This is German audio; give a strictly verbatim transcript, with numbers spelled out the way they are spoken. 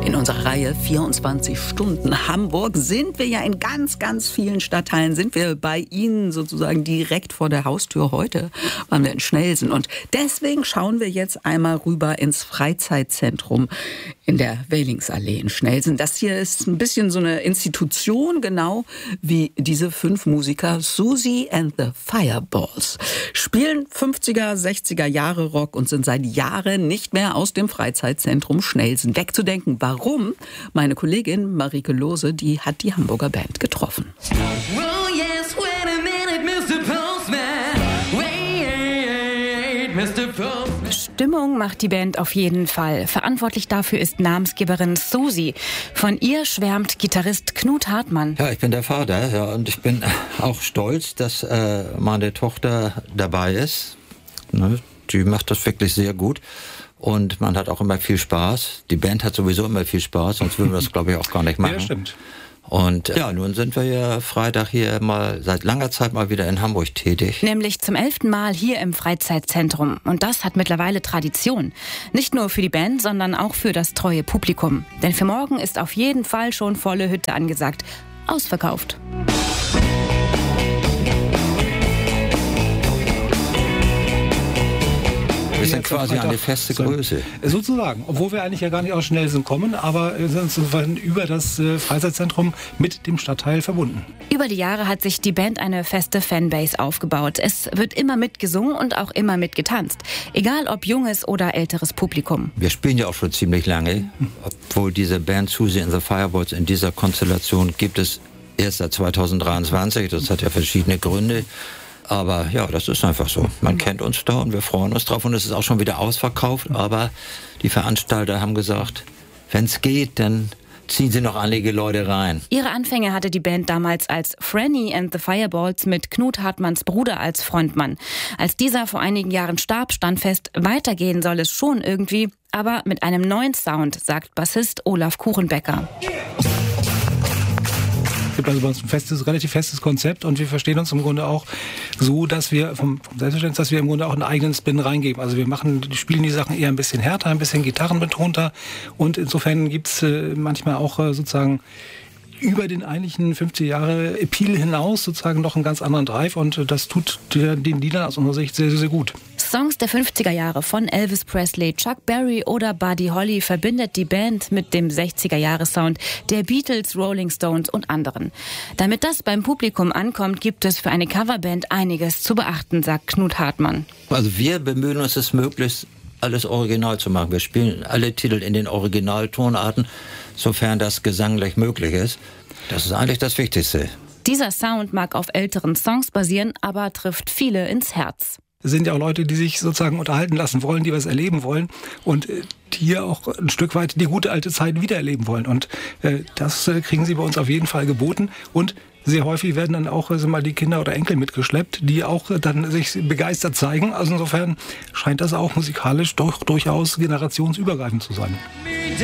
In unserer Reihe vierundzwanzig Stunden Hamburg sind wir ja in ganz, ganz vielen Stadtteilen, sind wir bei Ihnen sozusagen direkt vor der Haustür. Heute waren wir in Schnelsen und deswegen schauen wir jetzt einmal rüber ins Freizeitzentrum in der Wählingsallee in Schnelsen. Das hier ist ein bisschen so eine Institution, genau wie diese fünf Musiker Susie and the Fireballs. Spielen fünfziger, sechziger Jahre Rock und sind seit Jahren nicht mehr aus dem Freizeitzentrum Schnelsen wegzudenken. Warum? Meine Kollegin Marike Lohse, die hat die Hamburger Band getroffen. Oh yes, wait a minute, Mister Postman. Wait, Mister Postman. Stimmung macht die Band auf jeden Fall. Verantwortlich dafür ist Namensgeberin Susie. Von ihr schwärmt Gitarrist Knut Hartmann. Ja, ich bin der Vater, ja, und ich bin auch stolz, dass äh, meine Tochter dabei ist. Ne, die macht das wirklich sehr gut. Und man hat auch immer viel Spaß. Die Band hat sowieso immer viel Spaß, sonst würden wir das, glaube ich, auch gar nicht machen. Ja, stimmt. Und ja, nun sind wir ja Freitag hier mal seit langer Zeit mal wieder in Hamburg tätig. Nämlich zum elften Mal hier im Freizeitzentrum. Und das hat mittlerweile Tradition. Nicht nur für die Band, sondern auch für das treue Publikum. Denn für morgen ist auf jeden Fall schon volle Hütte angesagt. Ausverkauft. Wir sind quasi eine feste Größe. Sozusagen, obwohl wir eigentlich ja gar nicht aus Schnelsen kommen, aber sind sozusagen über das Freizeitzentrum mit dem Stadtteil verbunden. Über die Jahre hat sich die Band eine feste Fanbase aufgebaut. Es wird immer mitgesungen und auch immer mitgetanzt. Egal ob junges oder älteres Publikum. Wir spielen ja auch schon ziemlich lange. Obwohl diese Band Susie and the Fireballs in dieser Konstellation gibt es erst seit zweitausenddreiundzwanzig. Das hat ja verschiedene Gründe. Aber ja, das ist einfach so. Man kennt uns da und wir freuen uns drauf. Und es ist auch schon wieder ausverkauft. Aber die Veranstalter haben gesagt, wenn es geht, dann ziehen sie noch einige Leute rein. Ihre Anfänge hatte die Band damals als Franny and the Fireballs mit Knut Hartmanns Bruder als Frontmann. Als dieser vor einigen Jahren starb, stand fest, weitergehen soll es schon irgendwie, aber mit einem neuen Sound, sagt Bassist Olaf Kuchenbecker. Es gibt also bei uns ein festes, relativ festes Konzept und wir verstehen uns im Grunde auch so, dass wir vom, vom Selbstverständnis, dass wir im Grunde auch einen eigenen Spin reingeben. Also wir machen, spielen die Sachen eher ein bisschen härter, ein bisschen gitarrenbetonter und insofern gibt's äh, manchmal auch äh, sozusagen über den eigentlichen fünfzig Jahre Appeal hinaus sozusagen noch einen ganz anderen Drive und äh, das tut den Liedern aus unserer Sicht sehr, sehr, sehr gut. Songs der fünfziger Jahre von Elvis Presley, Chuck Berry oder Buddy Holly verbindet die Band mit dem sechziger-Jahre-Sound der Beatles, Rolling Stones und anderen. Damit das beim Publikum ankommt, gibt es für eine Coverband einiges zu beachten, sagt Knut Hartmann. Also wir bemühen uns, es möglichst alles original zu machen. Wir spielen alle Titel in den Originaltonarten, sofern das gesanglich möglich ist. Das ist eigentlich das Wichtigste. Dieser Sound mag auf älteren Songs basieren, aber trifft viele ins Herz. Es sind ja auch Leute, die sich sozusagen unterhalten lassen wollen, die was erleben wollen und die hier auch ein Stück weit die gute alte Zeit wiedererleben wollen. Und äh, das äh, kriegen sie bei uns auf jeden Fall geboten. Und sehr häufig werden dann auch also mal die Kinder oder Enkel mitgeschleppt, die auch äh, dann sich begeistert zeigen. Also insofern scheint das auch musikalisch doch durchaus generationsübergreifend zu sein.